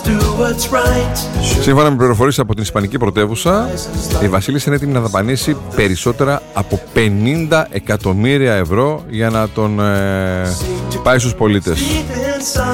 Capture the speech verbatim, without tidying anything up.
Σύμφωνα με πληροφορίες από την Ισπανική πρωτεύουσα, η Βασίλισσα είναι έτοιμη να δαπανίσει περισσότερα από πενήντα εκατομμύρια ευρώ για να τον ε, πάει στους πολίτες.